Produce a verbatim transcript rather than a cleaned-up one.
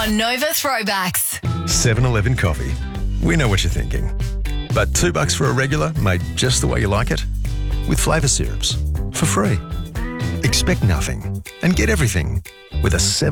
on Nova Throwbacks. seven eleven coffee. We know what you're thinking. But two bucks for a regular made just the way you like it? With flavour syrups. For free. Expect nothing and get everything with a seven